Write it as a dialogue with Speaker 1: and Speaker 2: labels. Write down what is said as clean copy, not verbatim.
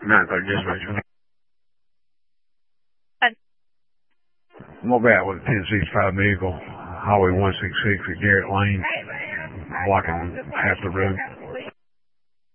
Speaker 1: 930 dispatch.
Speaker 2: I'm over at with a 1065 vehicle, Highway 166 at Garrett Lane, blocking half the road.